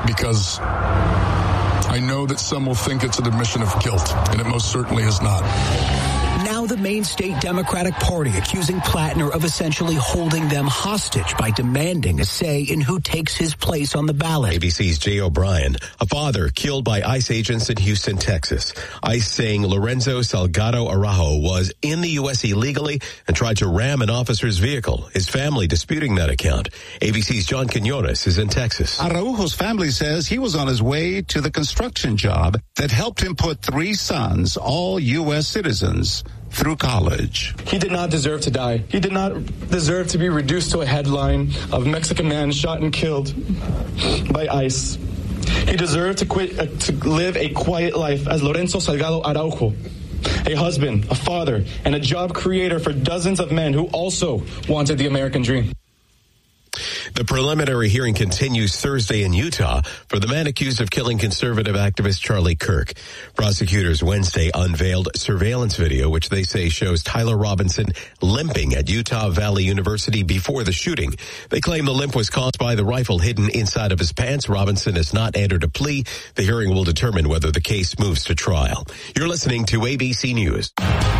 because I know that some will think it's an admission of guilt, and it most certainly is not. Now the Maine State Democratic Party accusing Plattner of essentially holding them hostage by demanding a say in who takes his place on the ballot. ABC's Jay O'Brien, a father killed by ICE agents in Houston, Texas. ICE saying Lorenzo Salgado Araujo was in the U.S. illegally and tried to ram an officer's vehicle. His family disputing that account. ABC's John Quinones is in Texas. Araujo's family says he was on his way to the construction job that helped him put 3 sons, all U.S. citizens, through college. He did not deserve to die. He did not deserve to be reduced to a headline of Mexican man shot and killed by ICE. He deserved to live a quiet life as Lorenzo Salgado Araujo, a husband, a father, and a job creator for dozens of men who also wanted the American dream. The preliminary hearing continues Thursday in Utah for the man accused of killing conservative activist Charlie Kirk. Prosecutors Wednesday unveiled surveillance video, which they say shows Tyler Robinson limping at Utah Valley University before the shooting. They claim the limp was caused by the rifle hidden inside of his pants. Robinson has not entered a plea. The hearing will determine whether the case moves to trial. You're listening to ABC News.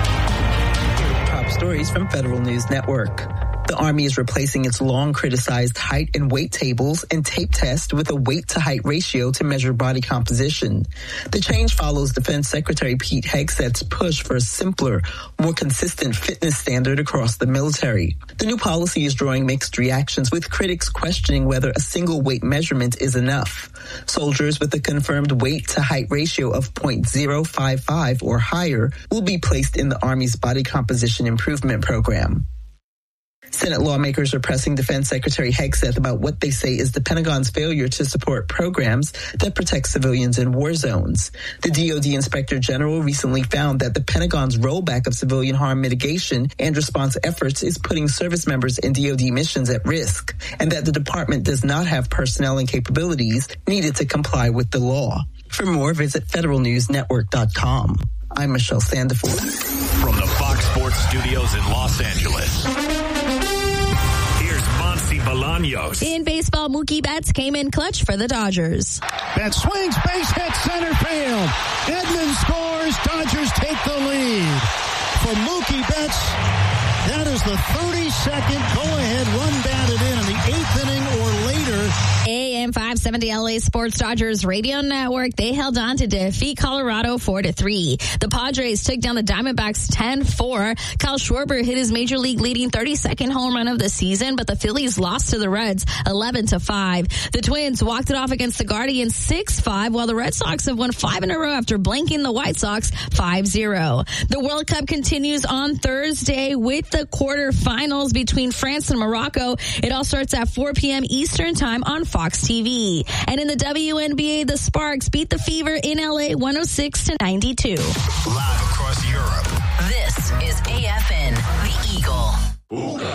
Top stories from Federal News Network. The Army is replacing its long criticized height and weight tables and tape test with a weight-to-height ratio to measure body composition. The change follows Defense Secretary Pete Hegseth's push for a simpler, more consistent fitness standard across the military. The new policy is drawing mixed reactions, with critics questioning whether a single weight measurement is enough. Soldiers with a confirmed weight-to-height ratio of 0.055 or higher will be placed in the Army's Body Composition Improvement Program. Senate lawmakers are pressing Defense Secretary Hegseth about what they say is the Pentagon's failure to support programs that protect civilians in war zones. The DoD Inspector General recently found that the Pentagon's rollback of civilian harm mitigation and response efforts is putting service members in DoD missions at risk, and that the department does not have personnel and capabilities needed to comply with the law. For more, visit federalnewsnetwork.com. I'm Michelle Sandiford. From the Fox Sports Studios in Los Angeles, Bolaños. In baseball, Mookie Betts came in clutch for the Dodgers. Betts swings, base hit, center field. Edmonds scores. Dodgers take the lead. For Mookie Betts, that is the 32nd go-ahead run batted in the 8th inning or later. AM 570 LA Sports Dodgers Radio Network. They held on to defeat Colorado 4-3. The Padres took down the Diamondbacks 10-4. Kyle Schwarber hit his major league leading 32nd home run of the season, but the Phillies lost to the Reds 11-5. The Twins walked it off against the Guardians 6-5, while the Red Sox have won 5 in a row after blanking the White Sox 5-0. The World Cup continues on Thursday with the quarterfinals between France and Morocco. It all starts at 4 p.m. Eastern Time on Fox TV. And in the WNBA, the Sparks beat the Fever in LA 106-92. Live across Europe. This is AFN, the Eagle.